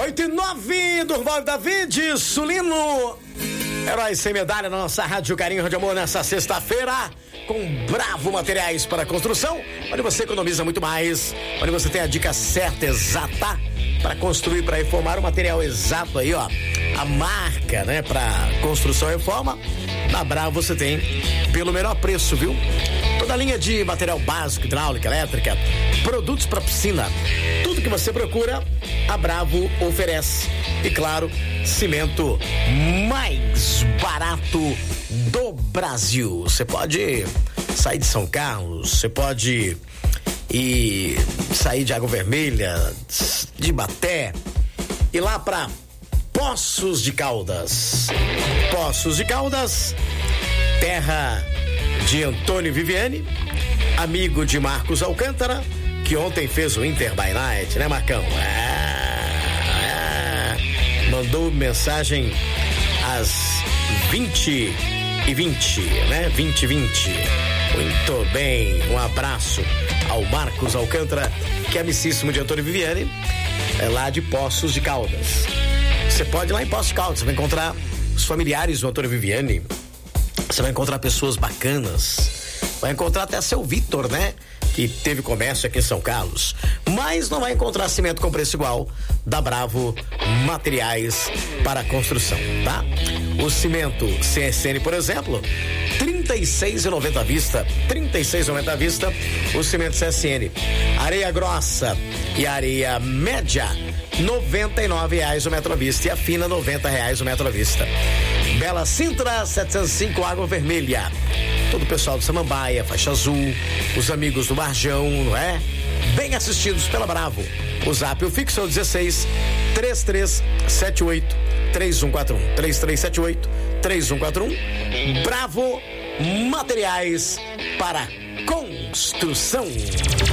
8:09, Durval David, Sulino. Heróis sem medalha na nossa Rádio Carinho de Amor nessa sexta-feira, com Bravo Materiais para Construção, onde você economiza muito mais, onde você tem a dica certa, exata, para construir, para reformar, o material exato aí, ó. A marca, né, para construção e reforma. Na Bravo você tem pelo menor preço, viu? Toda a linha de material básico, hidráulica, elétrica, produtos para piscina. Tudo que você procura, a Bravo oferece. E claro, cimento mais barato do Brasil. Você pode sair de São Carlos, você pode sair de Água Vermelha, de Ibaté, ir lá para Poços de Caldas. Poços de Caldas, terra de Antônio Viviane, amigo de Marcos Alcântara, que ontem fez o Inter by Night, né, Marcão? Mandou mensagem às 20h20, né? 20h20. Muito bem, um abraço ao Marcos Alcântara, que é amicíssimo de Antônio Viviane, é lá de Poços de Caldas. Você pode ir lá em Poços de Caldas, você vai encontrar os familiares do Antônio Viviane, você vai encontrar pessoas bacanas, vai encontrar até seu Vitor, né? Que teve comércio aqui em São Carlos, mas não vai encontrar cimento com preço igual da Bravo Materiais para Construção, tá? O cimento CSN, por exemplo, R$36,90 à vista, R$36,90 à vista, o cimento CSN. Areia grossa e areia média, R$99 o metro à vista, e a fina, R$90 o metro à vista. Bela Sintra 705, Água Vermelha. Todo o pessoal do Samambaia, Faixa Azul, os amigos do Marjão, não é? Bem assistidos pela Bravo. O zap, o fixo é o 16 3378 3141. 3378 3141. Bravo Materiais para Construção.